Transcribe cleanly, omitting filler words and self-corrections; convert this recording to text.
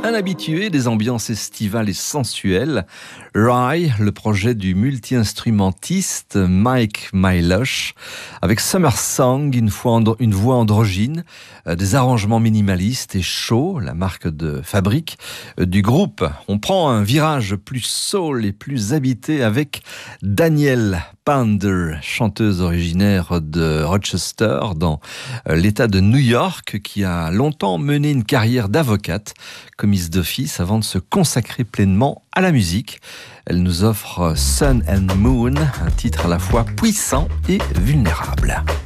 Un habitué des ambiances estivales et sensuelles, Rye, le projet du multi-instrumentiste Mike Milosh, avec Summer Song, une voix androgyne, des arrangements minimalistes et chauds, la marque de fabrique du groupe. On prend un virage plus soul et plus habité avec Danielle Pounder, chanteuse originaire de Rochester, dans l'État de New York, qui a longtemps mené une carrière d'avocate, commise d'office, avant de se consacrer pleinement à la musique. Elle nous offre Sun and Moon, un titre à la fois puissant et vulnérable.